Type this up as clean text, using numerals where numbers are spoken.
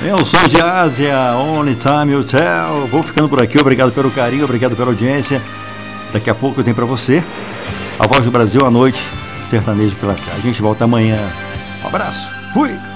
Eu sou de Ásia, Only Time You Tell. Vou ficando por aqui, obrigado pelo carinho, obrigado pela audiência. Daqui a pouco eu tenho pra você A Voz do Brasil à noite, sertanejo classe. A gente volta amanhã. Um abraço, fui!